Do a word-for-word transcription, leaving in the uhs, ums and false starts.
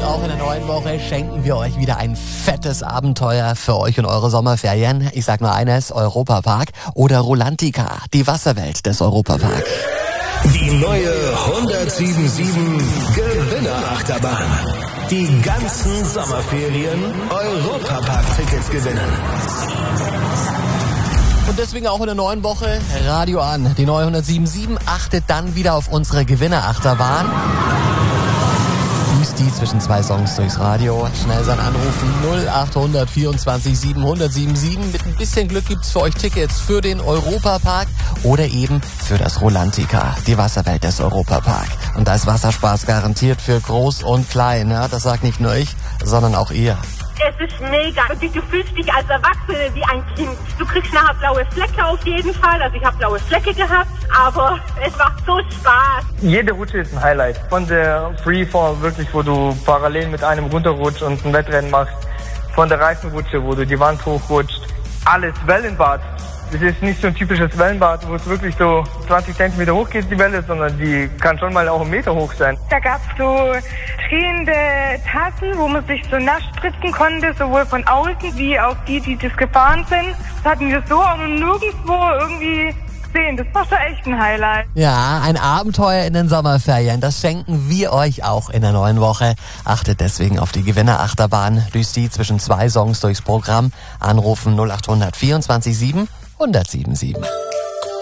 deswegen auch in der neuen Woche schenken wir euch wieder ein fettes Abenteuer für euch und eure Sommerferien. Ich sag nur eines, Europapark oder Rolantica, die Wasserwelt des Europapark. Die neue hundertsieben Gewinnerachterbahn. Die ganzen Sommerferien Europapark-Tickets gewinnen. Und deswegen auch in der neuen Woche Radio an. Die neue hundertsieben achtet dann wieder auf unsere Gewinnerachterbahn. Düst die zwischen zwei Songs durchs Radio. Schnell sein Anrufen null acht vierundzwanzig siebenhundert siebenundsiebzig. Mit ein bisschen Glück gibt's für euch Tickets für den Europapark oder eben für das Rolantica, die Wasserwelt des Europapark. Und da ist Wasserspaß garantiert für groß und klein. Ja? Das sagt nicht nur ich, sondern auch ihr. Es ist mega. Du fühlst dich als Erwachsene wie ein Kind. Du kriegst nachher blaue Flecke auf jeden Fall. Also ich habe blaue Flecke gehabt, aber es macht so Spaß. Jede Rutsche ist ein Highlight. Von der Freefall wirklich, wo du parallel mit einem runterrutscht und ein Wettrennen machst. Von der Reifenrutsche, wo du die Wand hochrutscht. Alles Wellenbad. Das ist nicht so ein typisches Wellenbad, wo es wirklich so zwanzig Zentimeter hoch geht, die Welle, sondern die kann schon mal auch einen Meter hoch sein. Da gab es so drehende Tassen, wo man sich so nass spritzen konnte, sowohl von außen wie auch die, die das gefahren sind. Das hatten wir so auch noch nirgendwo irgendwie gesehen. Das war schon echt ein Highlight. Ja, ein Abenteuer in den Sommerferien. Das schenken wir euch auch in der neuen Woche. Achtet deswegen auf die Gewinnerachterbahn. Düst die zwischen zwei Songs durchs Programm. Anrufen null acht vierundzwanzig siebenhundert siebenundsiebzig.